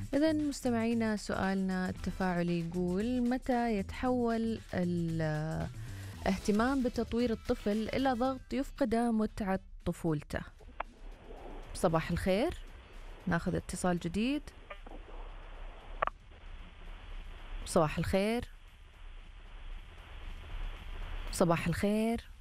إذا مستمعينا سؤالنا التفاعلي يقول: متى يتحول الاهتمام بتطوير الطفل إلى ضغط يفقد متعة طفولته؟ صباح الخير، ناخذ اتصال جديد. صباح الخير، صباح الخير.